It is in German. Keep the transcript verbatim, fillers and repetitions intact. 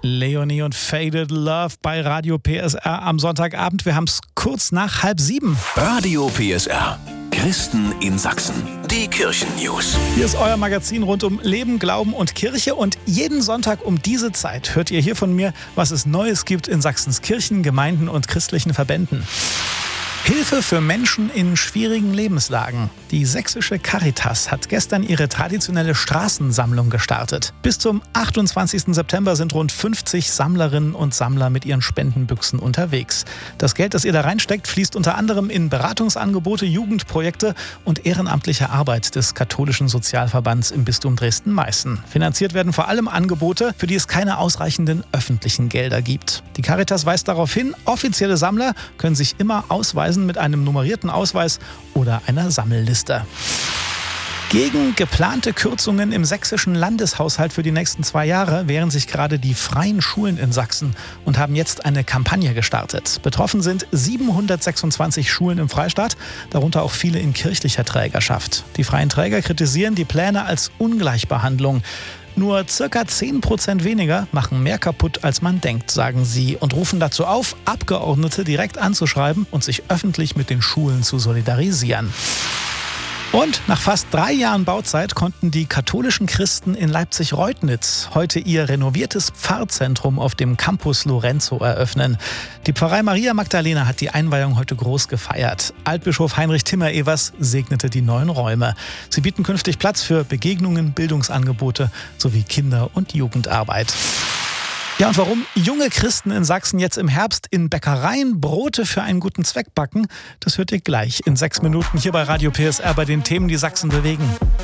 Leonie und Faded Love bei Radio P S R am Sonntagabend. Wir haben es kurz nach halb sieben. Radio P S R. Christen in Sachsen. Die Kirchen-News. Hier ist euer Magazin rund um Leben, Glauben und Kirche. Und jeden Sonntag um diese Zeit hört ihr hier von mir, was es Neues gibt in Sachsens Kirchen, Gemeinden und christlichen Verbänden. Hilfe für Menschen in schwierigen Lebenslagen. Die sächsische Caritas hat gestern ihre traditionelle Straßensammlung gestartet. Bis zum achtundzwanzigsten September sind rund fünfzig Sammlerinnen und Sammler mit ihren Spendenbüchsen unterwegs. Das Geld, das ihr da reinsteckt, fließt unter anderem in Beratungsangebote, Jugendprojekte und ehrenamtliche Arbeit des katholischen Sozialverbands im Bistum Dresden-Meißen. Finanziert werden vor allem Angebote, für die es keine ausreichenden öffentlichen Gelder gibt. Die Caritas weist darauf hin, offizielle Sammler können sich immer ausweisen mit einem nummerierten Ausweis oder einer Sammelliste. Gegen geplante Kürzungen im sächsischen Landeshaushalt für die nächsten zwei Jahre wehren sich gerade die freien Schulen in Sachsen und haben jetzt eine Kampagne gestartet. Betroffen sind siebenhundertsechsundzwanzig Schulen im Freistaat, darunter auch viele in kirchlicher Trägerschaft. Die freien Träger kritisieren die Pläne als Ungleichbehandlung. Nur circa zehn Prozent weniger machen mehr kaputt, als man denkt, sagen sie, und rufen dazu auf, Abgeordnete direkt anzuschreiben und sich öffentlich mit den Schulen zu solidarisieren. Und nach fast drei Jahren Bauzeit konnten die katholischen Christen in Leipzig-Reutnitz heute ihr renoviertes Pfarrzentrum auf dem Campus Lorenzo eröffnen. Die Pfarrei Maria Magdalena hat die Einweihung heute groß gefeiert. Altbischof Heinrich Timmer-Evers segnete die neuen Räume. Sie bieten künftig Platz für Begegnungen, Bildungsangebote sowie Kinder- und Jugendarbeit. Ja, und warum junge Christen in Sachsen jetzt im Herbst in Bäckereien Brote für einen guten Zweck backen, das hört ihr gleich in sechs Minuten hier bei Radio P S R bei den Themen, die Sachsen bewegen.